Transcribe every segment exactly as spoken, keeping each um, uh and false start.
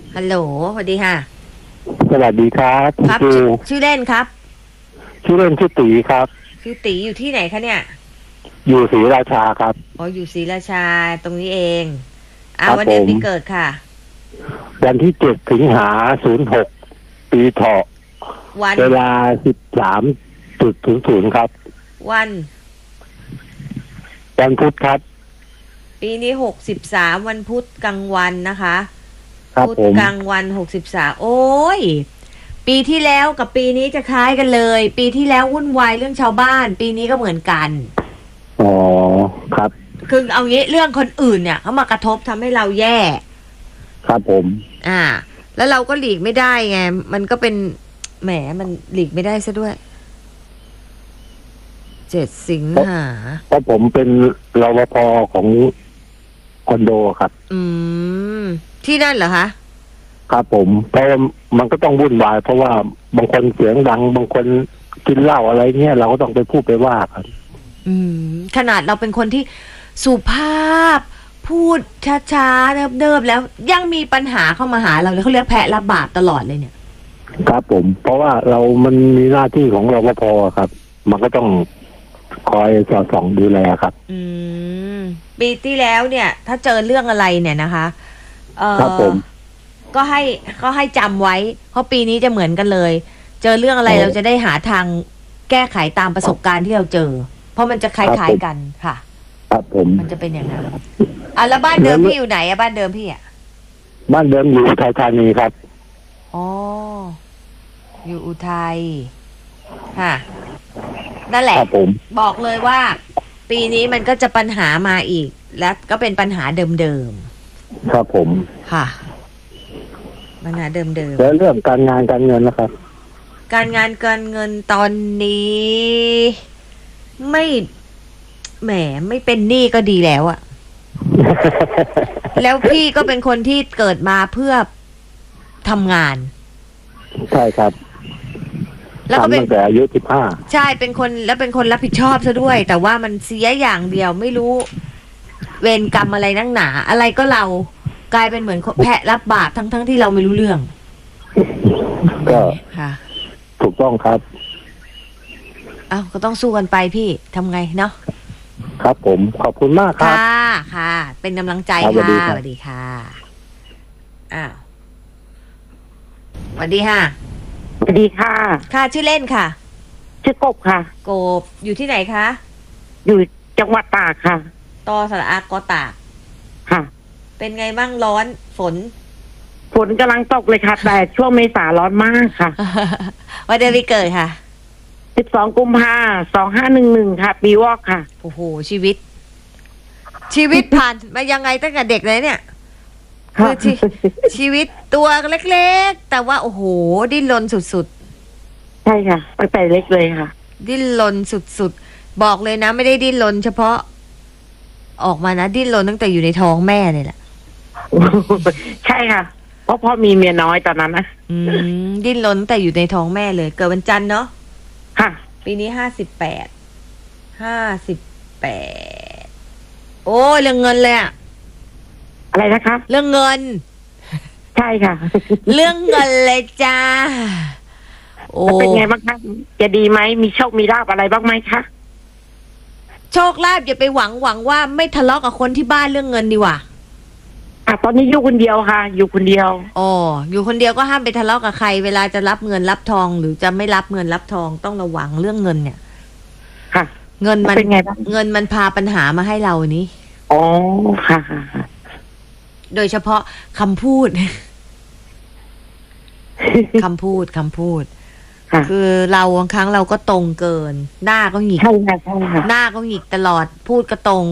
ฮัลโหลสวัสดีค่ะสวัสดีครับครับครูชื่อชื่อเล่นครับชื่อเล่นชื่อตีครับคือตีอยู่ที่ไหนคะเนี่ยอยู่ศรีราชาครับอ๋ออยู่ศรีราชาตรงนี้เองอ่าครับวันเดือนปีผมเกิดค่ะวันที่เจ็ดสิงหาศูนย์หกปีเถาะวันเวลาสิบสามจุดศูนย์ศูนย์ครับวันวันพุธครับปีนี้หกสิบสามวันพุธกลางวันนะคะครับพุธผมกลางวันหกสิบสามโอ้ยปีที่แล้วกับปีนี้จะคล้ายกันเลย ปีที่แล้ววุ่นวายเรื่องชาวบ้าน ปีนี้ก็เหมือนกันอ๋อครับคือเอางี้เรื่องคนอื่นเนี่ยเขามากระทบทำให้เราแย่ครับผมอ่าแล้วเราก็หลีกไม่ได้ไงมันก็เป็นแหมมันหลีกไม่ได้ซะด้วยเจ็ดสิงหาเพราะผมเป็นรปภของคอนโดครับอืมที่นั่นเหรอคะครับผมเพราะมันก็ต้องวุ่นวายเพราะว่าบางคนเสียงดังบางคนกินเหล้าอะไรเงี้ยเราก็ต้องไปพูดไปว่าครับอืมขนาดเราเป็นคนที่สุภาพพูดช้าๆเนิบๆแล้วยังมีปัญหาเข้ามาหาเราเลยเขาเรียกแพะรับบาปตลอดเลยเนี่ยครับผมเพราะว่าเรามันมีหน้าที่ของรปภครับ มันก็ต้องคอยสอดส่องดูแลครับอืมปีที่แล้วเนี่ย ถ้าเจอเรื่องอะไรเนี่ยนะคะเออครับผมก็ให้ก็ให้จำไว้เพราะปีนี้จะเหมือนกันเลย เจอเรื่องอะไรเราจะได้หาทางแก้ไขตามประสบการณ์ที่เราเจอ เพราะมันจะคล้ายๆกันค่ะครับผมมันจะเป็นอย่างนั้นอ่ะแล้วบ้านเดิมพี่อยู่ไหนอะบ้านเดิมพี่อะบ้านเดิมอยู่อุทัยธานีครับอ๋ออยู่อุทัยค่ะนั่นแหละบอกเลยว่า ปีนี้มันก็จะปัญหามาอีก และก็เป็นปัญหาเดิมๆครับผมค่ะปัญหาเดิมๆแล้วเรื่องการงานการเงินนะครับการงานการเงินตอนนี้ไม่แหมไม่เป็นหนี้ก็ดีแล้วอะ แล้วพี่ก็เป็นคนที่เกิดมาเพื่อทำงานใช่ครับแล้วก็เป็นตั้งแต่อายุสิบห้าใช่เป็นคนแล้วเป็นคนรับผิดชอบซะด้วย แต่ว่ามันเสียอย่างเดียวไม่รู้เวรกรรมอะไรนั่งหนาอะไรก็เรากลายเป็นเหมือนแพะรับบาปทั้งทั้งที่เราไม่รู้เรื่องก็ค่ะถูกต้องครับอ้าวก็ต้องสู้กันไปพี่ทำไงเนาะครับผมขอบคุณมากครับค่ะค่ะเป็นกำลังใจค่ะสวัสดีค่ะอ้าวสวัสดีค่ะสวัสดีค่ะค่ะชื่อเล่นค่ะชื่อกบค่ะกบอยู่ที่ไหนคะอยู่จังหวัดตากค่ะตอสระอากอตากค่ะเป็นไงบ้างร้อนฝนฝนกำลังตกเลยค่ะ แต่ช่วงเมษาร้อนมากค่ะวันเดือนปีเกิดค่ะสิบสองกุมภาสองห้าหนึ่งหนึ่งค่ะปีวอกค่ะโอ้โหชีวิต ชีวิตผ่านมายังไงตั้งแต่เด็กเลยเนี่ยคือชชีวิตตัวเล็กๆแต่ว่าโอ้โหดิ้นรนสุดๆใช่ค่ะตั้งแต่เล็กเลยค่ะดิ้นรนสุดๆบอกเลยนะไม่ได้ดิ้นรนเฉพาะออกมานะดิ้นรนตั้งแต่อยู่ในท้องแม่เลยแหละใช่ค่ะเพราะพ่อมีเมียน้อยตอนนั้นนะอืมดิ้นรนตั้งแต่อยู่ในท้องแม่เลยเกิดวันจันทร์เนาะค่ะปีนี้ห้าสิบแปดห้าสิบแปดโอ้เรื่องเงินเลยอะอะไรนะคะเรื่องเงินใช่ค่ะเรื่องเงินเลยจ้าโอ้เป็นไงบ้างคะจะดีไหมมีโชคมีลาภอะไรบ้างไหมคะโชคลาภอย่าไปหวังหวังว่าไม่ทะเลาะกับคนที่บ้านเรื่องเงินดีกว่าอ่ะตอนนี้อยู่คนเดียวค่ะ อยู่คนเดียวอ๋ออยู่คนเดียวก็ห้ามไปทะเลาะกับใครเวลาจะรับเงินรับทองหรือจะไม่รับเงินรับทองต้องระวังเรื่องเงินเนี่ยค่ะเงินมันเป็นไงบ้างเงินมันพาปัญหามาให้เรานี้อ๋อค่ะค่ะโดยเฉพาะคำพูด คำพูดคำพูดคือเราบางครั้งเราก็ตรงเกินหน้าก็หงิกใช่ค่ะใช่ค่ะหน้าก็หงิกตลอดพูดก็ตรง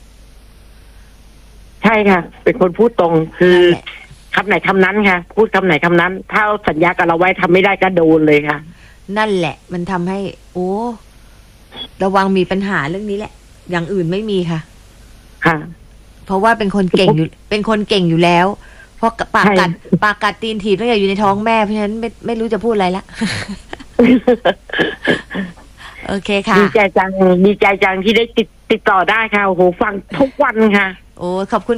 ใช่ค่ะเป็นคนพูดตรงคือคำไหนคำนั้นค่ะพูดคำไหนคำนั้นถ้าสัญญากับเราไว้ทำไม่ได้ก็โดนเลยค่ะนั่นแหละมันทำให้โอ้ระวังมีปัญหาเรื่องนี้แหละอย่างอื่นไม่มีค่ะค่ะเพราะว่าเป็นคนเก่งอยู่เป็นคนเก่งอยู่แล้วเพราะปากกัดปากกัดตีนถีบตั้งแต่อยู่ในท้องแม่เพราะฉะนั้นไม่ไม่รู้จะพูดอะไรละ โอเคค่ะดีใจจังดีใจจังที่ได้ติดติดต่อได้ค่ะโอ้โหฟังทุกวันค่ะโอ้ขอบคุณ